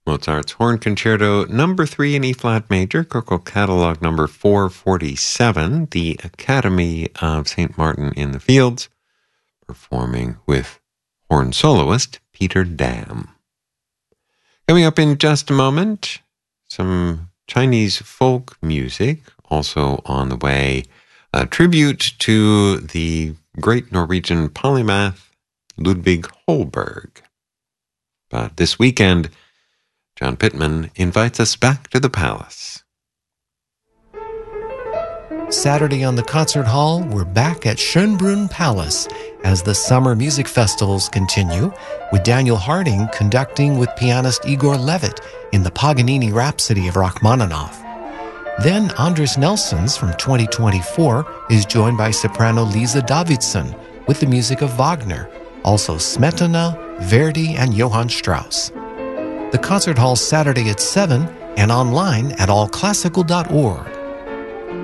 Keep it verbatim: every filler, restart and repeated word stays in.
Mozart's Horn Concerto number three in E-flat major, Köchel Catalog number four forty-seven, the Academy of Saint Martin in the Fields, performing with horn soloist Peter Dam. Coming up in just a moment, some Chinese folk music, also on the way, a tribute to the great Norwegian polymath Ludwig Holberg. But this weekend, John Pittman invites us back to the Palace. Saturday on the Concert Hall, we're back at Schönbrunn Palace as the summer music festivals continue, with Daniel Harding conducting with pianist Igor Levit in the Paganini Rhapsody of Rachmaninoff. Then Andres Nelsons from twenty twenty-four is joined by soprano Lisa Davidsson with the music of Wagner, also Smetana, Verdi, and Johann Strauss. The Concert Hall Saturday at seven and online at all classical dot org.